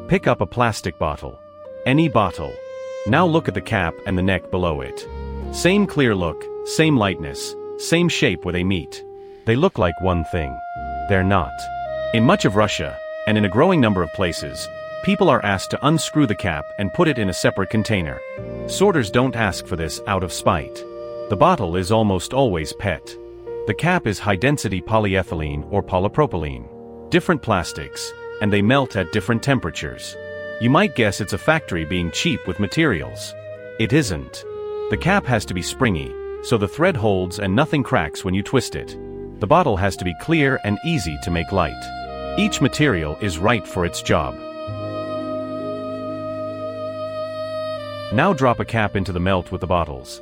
Pick up a plastic bottle. Any bottle. Now look at the cap and the neck below it. Same clear look, same lightness, same shape where they meet. They look like one thing. They're not. In much of Russia, and in a growing number of places, people are asked to unscrew the cap and put it in a separate container. Sorters don't ask for this out of spite. The bottle is almost always PET. The cap is high-density polyethylene or polypropylene. Different plastics, and they melt at different temperatures. You might guess it's a factory being cheap with materials. It isn't. The cap has to be springy, so the thread holds and nothing cracks when you twist it. The bottle has to be clear and easy to make light. Each material is right for its job. Now drop a cap into the melt with the bottles.